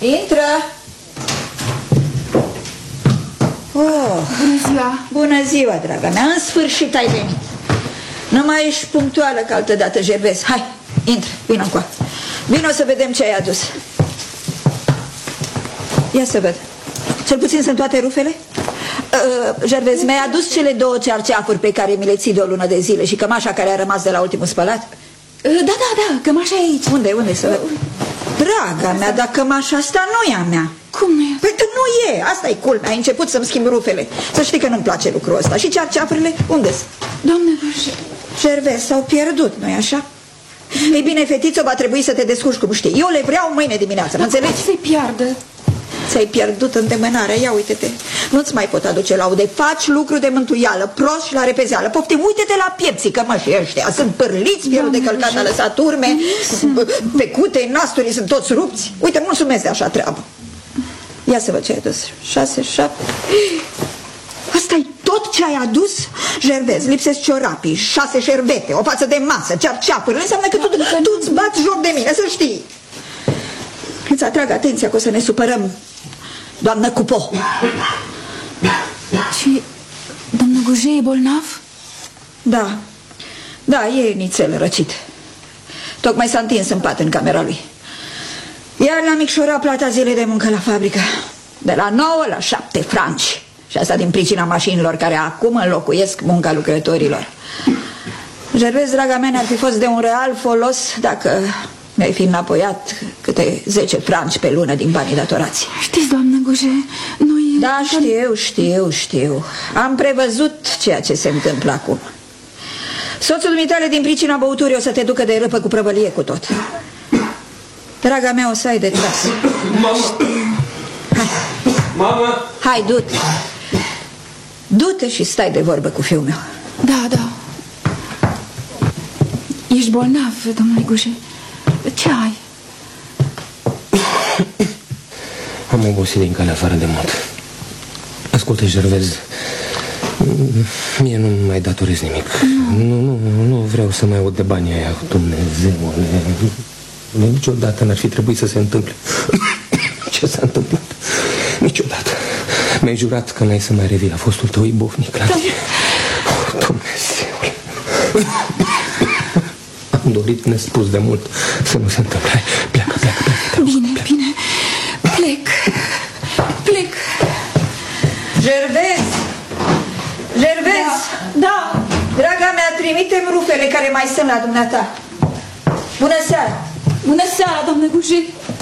Intră! Oh, bună ziua! Bună ziua, draga mea, în sfârșit ai venit. Nu mai ești punctuală ca altădată, Gervais. Hai, intră, vină încoa. Vino să vedem ce ai adus. Ia să văd. Cel puțin sunt toate rufele? Gervais, mi-ai adus cele 2 cearceafuri pe care mi le ții de o lună de zile și cămașa care a rămas de la ultimul spălat? Da, cămașa e aici. Unde să văd? Draga mea, dar cămașa asta nu e a mea. Cum nu e? Păi că nu e, asta e culmea, ai început să-mi schimb rufele. Să știi că nu-mi place lucrul ăsta. Și cearceafurile, unde-s? Doamne, Gervais, s-au pierdut, nu-i așa? Ei bine, fetițo, va trebui să te descurci cum știi. Eu le vreau mâine dimineață, mă înțelegi? Se piardă. Ți-ai pierdut îndemânarea, ia uite-te. Nu-ți mai pot aduce laude. Faci lucru de mântuială, prost și la repezeală. Poftim, uite-te la piepții, că mășii ăștia sunt pârliți, fierul de călcat a lăsat urme, pecute, nasturii sunt toți rupți. Uite, mulțumesc de așa treabă. Ia să văd ce ai adus. 6, 7... Asta-i tot ce ai adus? Gervais, lipsesc ciorapii, 6 șerbete, o față de masă, cearceafuri. Înseamnă că tu-ți bați joc de mine, să știi. Îți atrag atenția că o să ne supărăm, doamnă Cupo. Și domnul Goujet e bolnav? Da, e nițel răcit. Tocmai s-a întins în pat în camera lui. Iar l-a micșorat plata zilei de muncă la fabrică. De la 9 la 7 franci. Și asta din pricina mașinilor care acum înlocuiesc munca lucrătorilor. Gervais, draga mea, ne-ar fi fost de un real folos dacă mi-ai fi înapoiat câte 10 franci pe lună din banii datorați. Știți, doamnă Goujet, noi... Da, știu. Am prevăzut ceea ce se întâmplă acum. Soțul dumitale din pricina băuturii o să te ducă de râpă cu prăvălie cu tot. Draga mea, o să ai de tras. Mama! Hai, du-te. Du-te și stai de vorbă cu fiul meu. Da. Ești bolnav, domnule Goujet. Ce ai? Am obosit din calea afară de mult. Ascultă, Gervais, mie nu mai datorez nimic. Nu vreau să mai aud de banii aia, Dumnezeule. Niciodată n-ar fi trebuit să se întâmple ce s-a întâmplat. Niciodată. Mi-ai jurat că n-ai să mai revii la fostul tău ibovnic, Claudia. Dumnezeule. Am dorit nespus de mult să nu se întâmple. Pleacă. Bine. Plec. Gervais! Da. Draga mea, trimite-mi rufele care mai sunt la dumneata. Bună seara! Bună seara, doamnă Goujet.